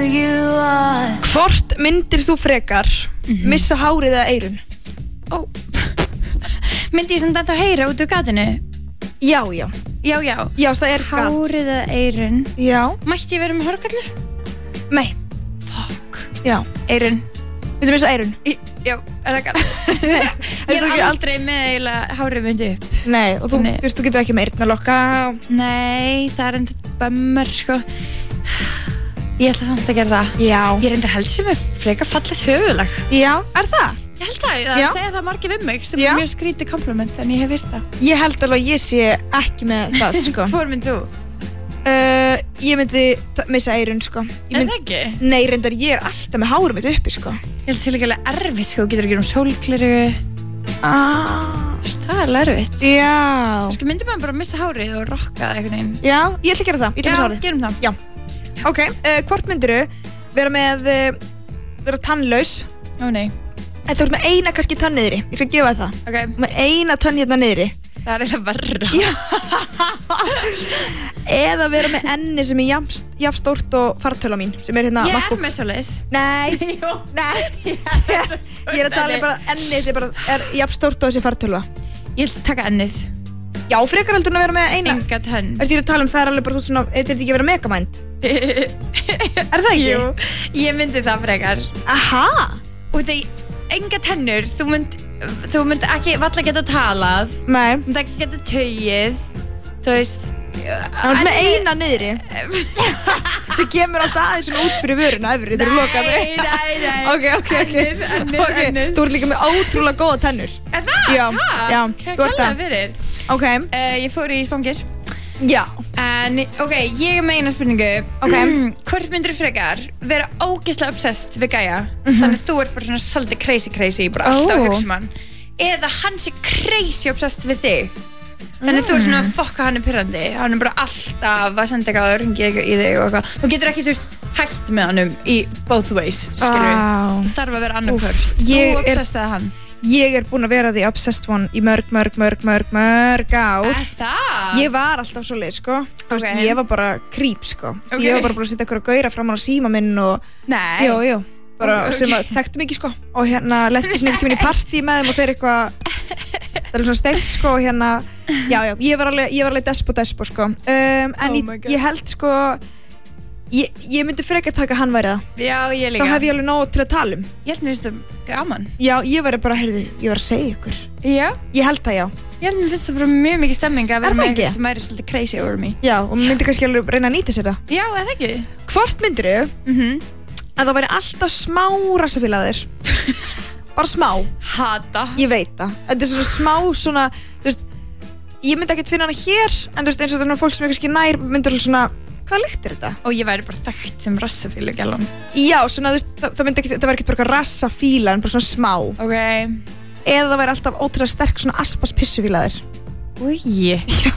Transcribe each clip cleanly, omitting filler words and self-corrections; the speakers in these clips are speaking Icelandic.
you are. Hvort myndir þú frekar missa hárið eða eyrun? Myndi ég samt að þá heyra út úr gatinu? Já. Já, það er gat. Hárið eða eyrun? Já. Mætti ég vera með hárgallur? Nei. Fuck. Já. Eyrun. Myndir missa eyrun? Já, er það galt? Ég er aldrei með eiginlega hárið myndi upp. Nei, og þú getur ekki með eyrnalokka. Nei, það er enda bömmur, sko. Ég ætla samt að gera það. Já. Ég reyndar held sem er frekar fallið höfuðlag. Já, er það? Ég held það segja það margir við mig sem er mjög skrítið kompliment en ég hef virt það. Ég held alveg að ég sé ekki með það, sko. Hvor mynd þú? Ég myndi missa eyrun, sko. Er það ekki? Nei, reyndar ég er alltaf með hárum mitt uppi, sko. Ég held það sé líka alveg erfitt, sko. Þú getur ekki sólgleru. Það er erfitt. Já. Sko myndi maður bara missa hárið og rocka það einhvern veginn. Já, ég ætla að gera það. Ég ætla að missa hárið. Já, gerum það. Já. Ok, hvort myndirðu vera tannlaus? Ó nei. En þú ert með eina kannski tann niðri. Ég skal gefa það. Ok. Með eina tann hérna niðri. Það er eiginlega verra. Já. Eða vera með enni sem er jafn stórt og fartöla mín sem er hérna Ég MacBook. er með svoleiðis. Nei. Jú. Nei. Ég er að tala bara ennið er jafn stórt og þessi fartöla. Ég vil taka ennið. Já, frekar heldur en að vera með eina. Enga tönn. Ég er að tala það er alveg bara þú svona, þetta ekki að vera megamind. Er það ekki? Jú, ég myndi það frekar. Aha. Og það enga tennur, þú mynd ekki valla geta talað. Nei. Þú mynd ekki geta tauið. Þú veist. Það er með eina niðri. Svo kemur alltaf aðeins svona út fyrir vöruna efri þegar þú lokar þig. Nei. Ok. Ennið. Þú ert líka með ótrúlega góða tennur. Er það? Já. Þú ert það. Fyrir. Ok. Ég fór í spangir. Já. En, ok, ég er með eina spurningu. Ok. Hvort myndir frekar vera ógeðslega obsessed við gæja? Þannig að þú ert bara svona svolítið crazy, bara alltaf að hugsa hann. Eða hann sé crazy obsessed við þig. Þannig að þú ert svona að fokka hann pirrandi. Hann er bara alltaf að senda eitthvað og ringi eitthvað í þig og eitthvað. Þú getur ekki, þú veist, hætt með hannum í both ways, skilur við. Það þarf að vera annarkvört. Þú obsessed eða hann. Ég er búin að vera the obsessed one í mörg ár. Það? Ég var alltaf svo leið, sko. Okay. Ég var bara creep, sko. Okay. Ég var bara búin að setja eitthvað gauðra fram á síma minn og... Nei. Jú. Bara sem að þekktu mikið, sko. Og hérna lendi sinni einhvern tíminn í partí með þeim og þeir eitthvað... Það er svona steikt, sko, og hérna... Já. Ég var alveg despo, sko. En ég held, sko... Ég myndi frekar taka hann væri það. Já, ég líka. Þá hef ég alveg nóg til að tala um. Ég held mér finnst það gaman. Já, ég væri bara, heyrðu, ég var að segja ykkur. Já? Ég held það, já. Ég held mér finnst það bara mjög mikið stemming að vera með eitthvað sem væri svolítið crazy over me. Já, og myndi kannski alveg reyna að nýta sér það. Já, eða ekki? Hvort myndirðu að það væri alltaf smá rassafílaðir? Bara smá. Hata. Ég veit það. Þetta er svona smá svona, þú veist, ég myndi ekkert finna hana hér, en þú veist, eins og það er fólk sem er kannski nær myndir svona hvað lykt er þetta? Og ég væri bara þekkt sem rassafílu gælan. Já, svona, þú veist, það væri ekkert bara rassafíla, en bara svona smá. Ok. Eða það væri alltaf ótrúlega sterk svona aspas pissufílaðir. Új.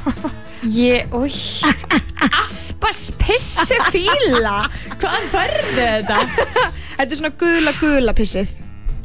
Új. Aspas pissufíla? Hvaðan færðu þetta? Þetta er svona gula pissið.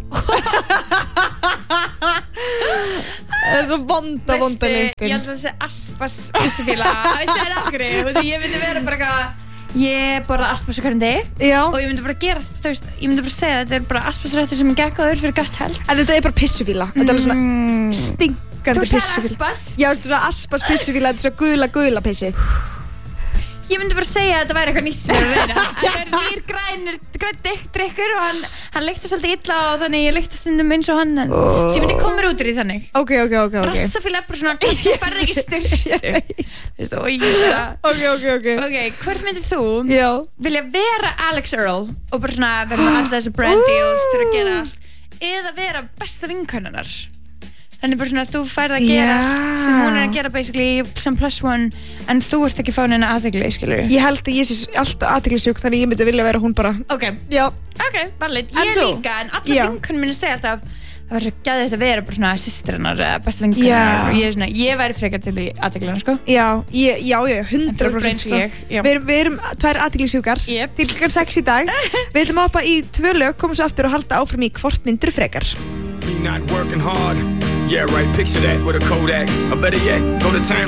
Það er svo vonda lyktin. Ég held að það sé aspas pissufíla. Það er algrið. Ég myndi vera bara eitthvað. Ég borða aspas hverjum degi. Já. Og ég myndi bara gera, þú veist, ég myndi bara segja að þetta er bara aspasrættur sem er geggaður fyrir gott health. En þetta er bara pissufíla. Þetta er alveg svona stinkandi pissufíla. Þú sagði aspas? Já, svona aspas pissufíla. Þetta er svona gula pissið. Ég myndi bara segja að þetta væri eitthvað nýtt sem ég er að reyna. Þetta er nýr græn drikkur og hann lyktast alltaf illa og þannig ég lyktast stundum eins og hann. Svo ég myndi koma mér út úr því þannig. Ok. Rassafíla er bara svona, þú færði ekki styrstu. Þú veist, Ok, hvort myndir þú vilja vera Alex Earl og bara svona vera með alltaf þessi brand deals til að gera allt eða vera besta vinkönnunar? Þannig bara svona þú færð að gera sem hún er að gera basically sem plus one en þú ert ekki fáin eina aðtegli, skilur Ég held að ég sé alltaf aðteglisjúk þannig ég myndi vilja vera hún bara Ok, valid, ég líka en allar vinkonum minni segja alltaf það var svo gæðið að vera bara svona systrannar eða besta vinkonur og ég væri frekar til í aðteglina, sko Já, 100% sko Við erum tvær aðteglisjúkar til klukkan 6 í dag Við ætlum að hoppa í 2 lög komum svo aftur og halda áfram í hvort myndir frekar Me not working hard Yeah, right, picture that with a Kodak. Or better yet, go to town